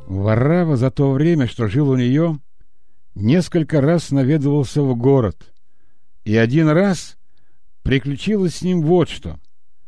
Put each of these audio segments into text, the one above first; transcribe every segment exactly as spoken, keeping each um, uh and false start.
Варрава за то время, что жил у нее, несколько раз наведывался в город, и один раз приключилось с ним вот что.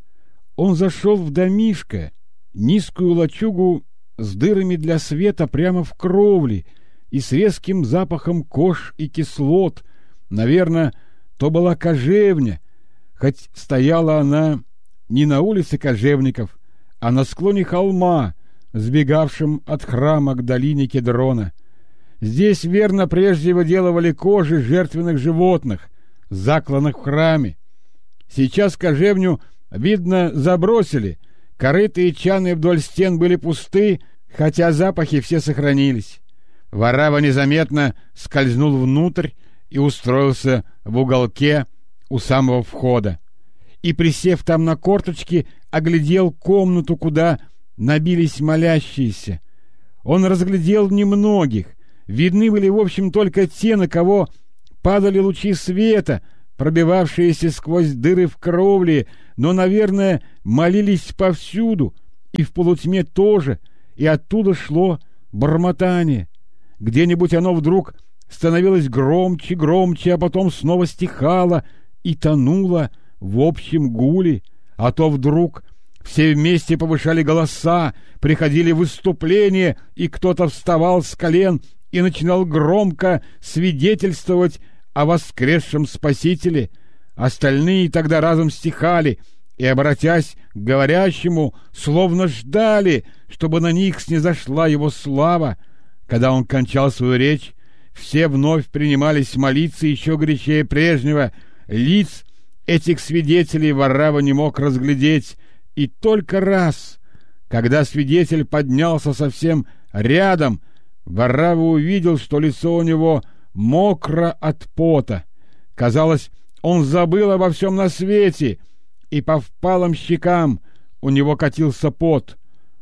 Он зашел в домишко, низкую лачугу с дырами для света прямо в кровле и с резким запахом кож и кислот. Наверное, то была кожевня, хоть стояла она не на улице Кожевников, а на склоне холма, сбегавшем от храма к долине Кедрона. Здесь, верно, прежде выделывали кожи жертвенных животных, закланных в храме. Сейчас кожевню, видно, забросили, корыты и чаны вдоль стен были пусты, хотя запахи все сохранились. Варрава незаметно скользнул внутрь и устроился в уголке у самого входа. И, присев там на корточки, оглядел комнату, куда набились молящиеся. Он разглядел немногих. Видны были, в общем, только те, на кого падали лучи света, пробивавшиеся сквозь дыры в кровле, но, наверное, молились повсюду, и в полутьме тоже, и оттуда шло бормотание. Где-нибудь оно вдруг становилось громче, громче, а потом снова стихало и тонуло в общем гуле, а то вдруг все вместе повышали голоса, приходили выступления, и кто-то вставал с колен и начинал громко свидетельствовать о воскресшем Спасителе. Остальные тогда разом стихали и, обратясь к говорящему, словно ждали, чтобы на них снизошла его слава. Когда он кончал свою речь, все вновь принимались молиться еще горячее прежнего. Лиц этих свидетелей Варрава не мог разглядеть, и только раз, когда свидетель поднялся совсем рядом, Варрава увидел, что лицо у него мокро от пота. Казалось, он забыл обо всем на свете, и по впалым щекам у него катился пот.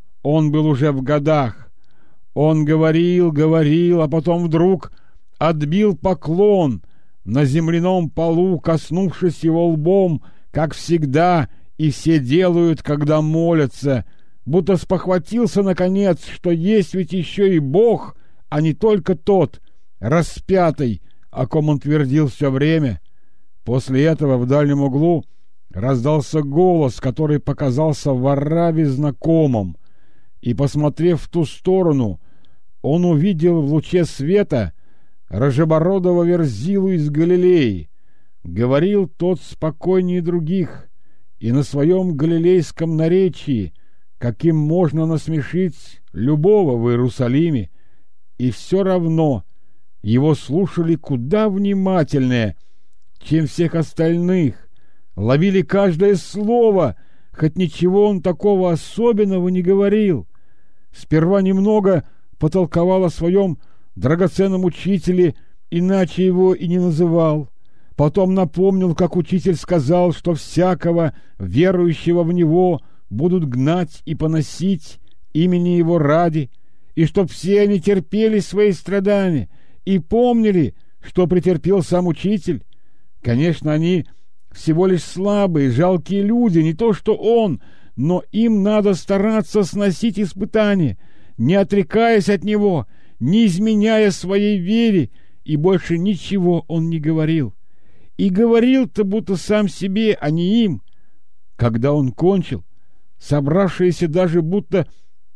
Он был уже в годах. Он говорил, говорил, а потом вдруг отбил поклон на земляном полу, коснувшись его лбом, как всегда и все делают, когда молятся, будто спохватился, наконец, что есть ведь еще и Бог, а не только тот, распятый, о ком он твердил все время. После этого в дальнем углу раздался голос, который показался Варраве знакомым, и, посмотрев в ту сторону, он увидел в луче света рыжебородого Верзилу из Галилеи. Говорил тот спокойнее других, и на своем галилейском наречии, каким можно насмешить любого в Иерусалиме, и все равно его слушали куда внимательнее, чем всех остальных, ловили каждое слово, хоть ничего он такого особенного не говорил. Сперва немного потолковал о своем драгоценном учителе, иначе его и не называл. Потом напомнил, как учитель сказал, что всякого верующего в него будут гнать и поносить имени его ради, и чтоб все они терпели свои страдания и помнили, что претерпел сам учитель. Конечно, они всего лишь слабые, жалкие люди, не то что он, но им надо стараться сносить испытания, не отрекаясь от него, не изменяя своей вере, и больше ничего он не говорил. И говорил-то будто сам себе, а не им. Когда он кончил, собравшиеся даже будто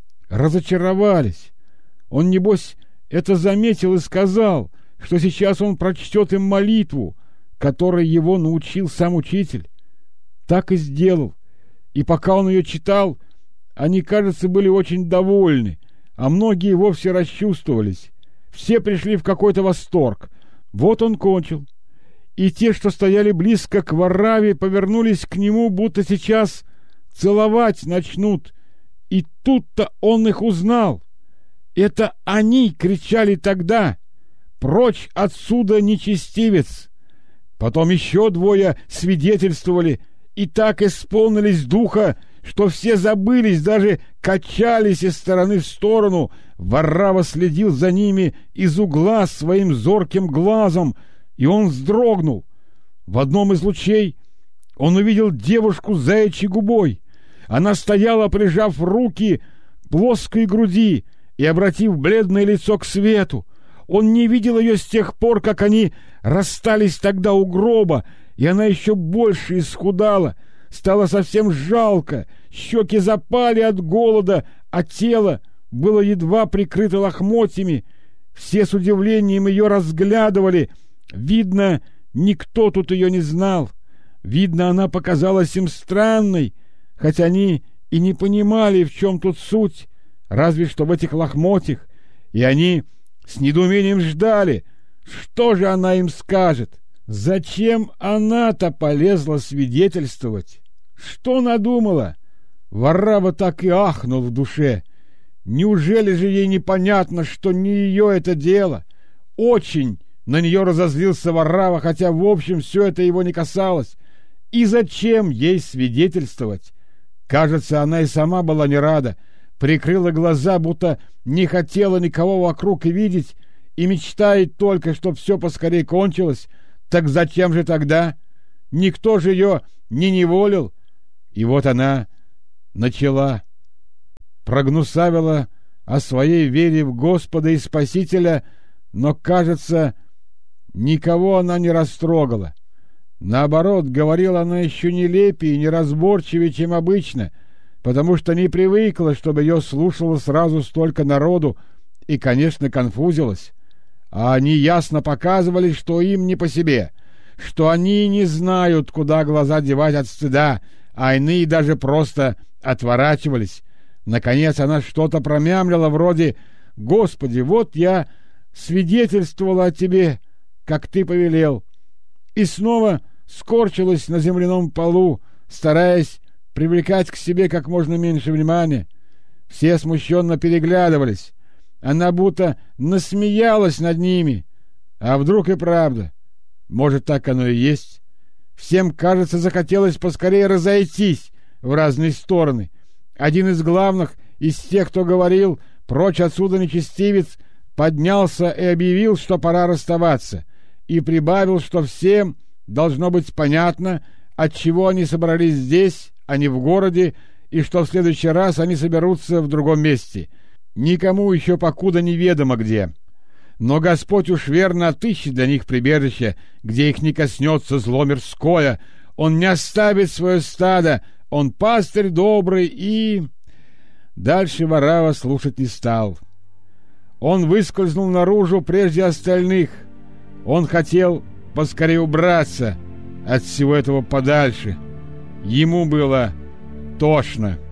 разочаровались. Он, небось, это заметил и сказал, что сейчас он прочтет им молитву, которой его научил сам учитель. Так и сделал. И пока он ее читал, они, кажется, были очень довольны, а многие вовсе расчувствовались. Все пришли в какой-то восторг. Вот он кончил. И те, что стояли близко к Варраве, повернулись к нему, будто сейчас целовать начнут. И тут-то он их узнал. Это они кричали тогда: «Прочь отсюда, нечестивец!» Потом еще двое свидетельствовали, и так исполнились духа, что все забылись, даже качались из стороны в сторону. Варрава следил за ними из угла своим зорким глазом, и он вздрогнул. В одном из лучей он увидел девушку с заячьей губой. Она стояла, прижав руки к плоской груди. и обратив бледное лицо к свету. Он не видел ее с тех пор, как они расстались тогда у гроба, и она еще больше исхудала. Стало совсем жалко, щеки запали от голода, а тело было едва прикрыто лохмотьями. Все с удивлением ее разглядывали. Видно, никто тут ее не знал. Видно, она показалась им странной, хотя они и не понимали, в чем тут суть, разве что в этих лохмотьях, и они с недоумением ждали, что же она им скажет. Зачем она-то полезла свидетельствовать? Что надумала? Варрава так и ахнул в душе. Неужели же ей непонятно, что не ее это дело? Очень на нее разозлился Варрава, хотя в общем все это его не касалось. И зачем ей свидетельствовать? Кажется, она и сама была не рада, прикрыла глаза, будто не хотела никого вокруг видеть, и мечтает только, чтоб все поскорее кончилось. Так зачем же тогда? Никто же ее не неволил. И вот она начала, прогнусавила о своей вере в Господа и Спасителя, но, кажется, никого она не растрогала. Наоборот, говорила она еще нелепее и неразборчивее, чем обычно, потому что не привыкла, чтобы ее слушало сразу столько народу, и, конечно, конфузилась. А они ясно показывали, что им не по себе, что они не знают, куда глаза девать от стыда, а иные даже просто отворачивались. Наконец она что-то промямлила вроде: «Господи, вот я свидетельствовала о тебе, как ты повелел», и снова скорчилась на земляном полу, стараясь привлекать к себе как можно меньше внимания. Все смущенно переглядывались. Она будто насмеялась над ними. А вдруг и правда? Может, так оно и есть? Всем, кажется, захотелось поскорее разойтись в разные стороны. Один из главных из тех, кто говорил «прочь отсюда, нечестивец», поднялся и объявил, что пора расставаться, и прибавил, что всем должно быть понятно, отчего они собрались здесь, а не в городе, и что в следующий раз они соберутся в другом месте. Никому еще покуда неведомо где. Но Господь уж верно отыщет для них прибежище, где их не коснется зло мирское. Он не оставит свое стадо, он пастырь добрый и... Дальше Варрава слушать не стал. Он выскользнул наружу прежде остальных. Он хотел поскорее убраться от всего этого подальше. Ему было тошно.